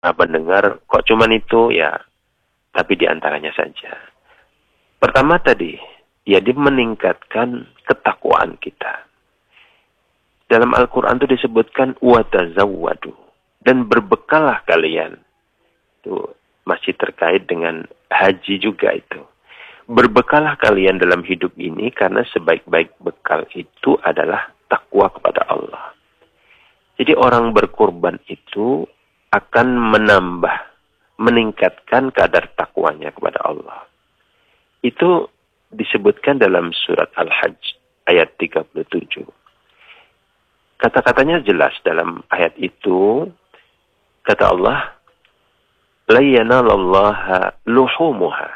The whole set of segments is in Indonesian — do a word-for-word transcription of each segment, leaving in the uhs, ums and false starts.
Apa dengar kok cuman itu ya, tapi diantaranya saja. Pertama tadi, ya dia meningkatkan ketakwaan kita. Dalam Al-Quran itu disebutkan watazawwadu, dan berbekalah kalian. Itu masih terkait dengan haji juga itu. Berbekalah kalian dalam hidup ini karena sebaik-baik bekal itu adalah takwa kepada Allah. Jadi orang berkorban itu akan menambah, meningkatkan kadar takwanya kepada Allah. Itu disebutkan dalam surat Al-Hajj ayat tiga puluh tujuh. Kata-katanya jelas dalam ayat itu. Kata Allah, la yanalallaha luhumuha.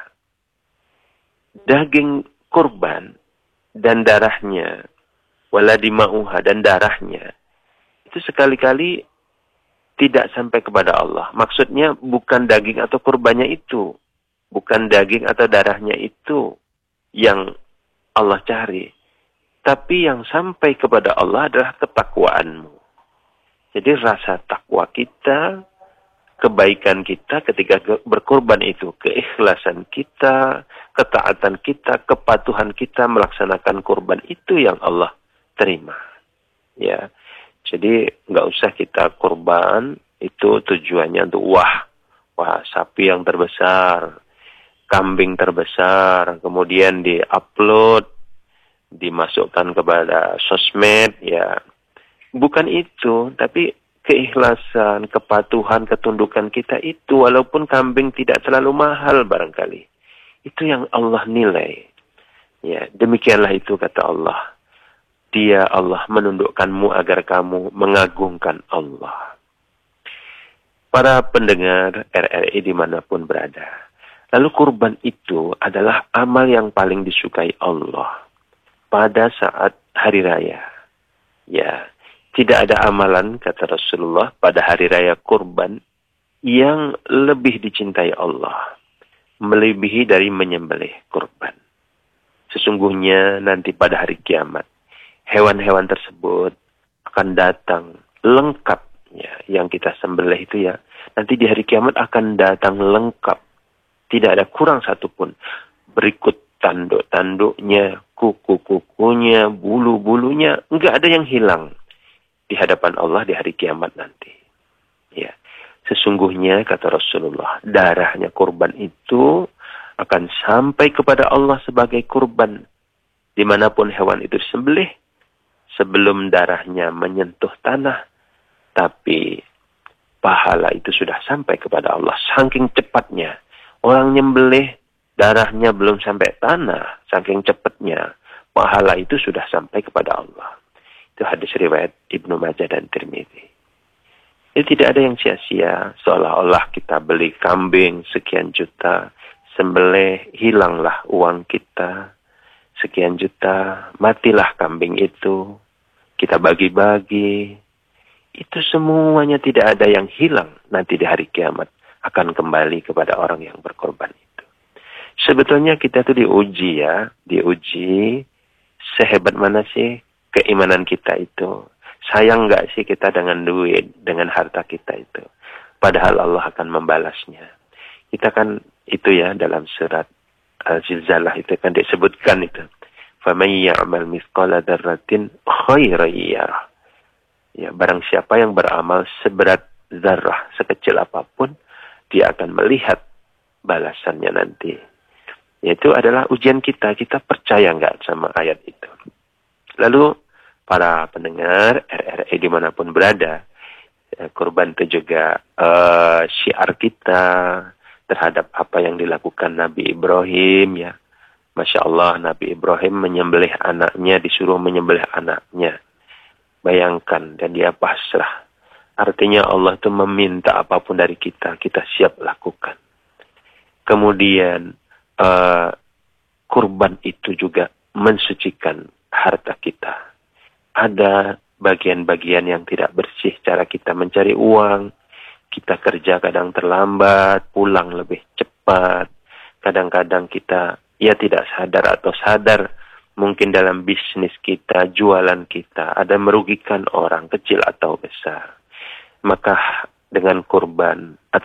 Daging kurban dan darahnya, wala dima'uha, dan darahnya, itu sekali-kali tidak sampai kepada Allah. Maksudnya bukan daging atau kurbannya itu. Bukan daging atau darahnya itu yang Allah cari. Tapi yang sampai kepada Allah adalah ketakwaanmu. Jadi rasa takwa kita, kebaikan kita ketika berkorban itu, keikhlasan kita, ketaatan kita, kepatuhan kita melaksanakan korban itu yang Allah terima. Ya. Jadi nggak usah kita korban, itu tujuannya untuk wah, wah sapi yang terbesar, kambing terbesar, kemudian di-upload, dimasukkan kepada sosmed, ya. Bukan itu, tapi keikhlasan, kepatuhan, ketundukan kita itu, walaupun kambing tidak terlalu mahal barangkali, itu yang Allah nilai. Ya, demikianlah itu kata Allah. Dia Allah menundukkanmu agar kamu mengagungkan Allah. Para pendengar R R I dimanapun berada. Lalu kurban itu adalah amal yang paling disukai Allah pada saat hari raya. Ya, tidak ada amalan, kata Rasulullah, pada hari raya kurban yang lebih dicintai Allah, melebihi dari menyembelih kurban. Sesungguhnya nanti pada hari kiamat, hewan-hewan tersebut akan datang lengkap, ya, yang kita sembelih itu ya. Nanti di hari kiamat akan datang lengkap. Tidak ada kurang satupun. Berikut tanduk-tanduknya, kuku-kukunya, bulu-bulunya. Enggak ada yang hilang di hadapan Allah di hari kiamat nanti. Ya. Sesungguhnya, kata Rasulullah, darahnya kurban itu akan sampai kepada Allah sebagai kurban. Dimanapun hewan itu disembelih, sebelum darahnya menyentuh tanah, tapi pahala itu sudah sampai kepada Allah. Saking cepatnya. Orang nyembelih, darahnya belum sampai tanah. Saking cepatnya. Pahala itu sudah sampai kepada Allah. Itu hadis riwayat Ibnu Majah dan Tirmidzi. Jadi tidak ada yang sia-sia. Seolah-olah kita beli kambing sekian juta. Sembelih, hilanglah uang kita. Sekian juta, matilah kambing itu. Kita bagi-bagi. Itu semuanya tidak ada yang hilang nanti di hari kiamat. Akan kembali kepada orang yang berkorban itu. Sebetulnya kita tuh diuji ya. Diuji sehebat mana sih keimanan kita itu. Sayang nggak sih kita dengan duit, dengan harta kita itu. Padahal Allah akan membalasnya. Kita kan itu ya dalam surat Al-Zilzalah itu kan disebutkan itu. فَمَنْ يَعْمَلْ مِثْقَالَ ذَرَّةٍ خَيْرًا يَرَهُ. Ya, barang siapa yang beramal seberat zarrah, sekecil apapun, dia akan melihat balasannya nanti. Yaitu adalah ujian kita. Kita percaya nggak sama ayat itu? Lalu, para pendengar R R I dimanapun berada, kurban itu juga uh, syiar kita terhadap apa yang dilakukan Nabi Ibrahim, ya. Masya Allah, Nabi Ibrahim menyembelih anaknya, disuruh menyembelih anaknya. Bayangkan, dan dia pasrah. Artinya Allah itu meminta apapun dari kita, kita siap lakukan. Kemudian, uh, kurban itu juga mensucikan harta kita. Ada bagian-bagian yang tidak bersih, cara kita mencari uang. Kita kerja kadang terlambat, pulang lebih cepat. Kadang-kadang kita ya tidak sadar atau sadar, mungkin dalam bisnis kita, jualan kita, ada merugikan orang kecil atau besar. Maka dengan kurban atau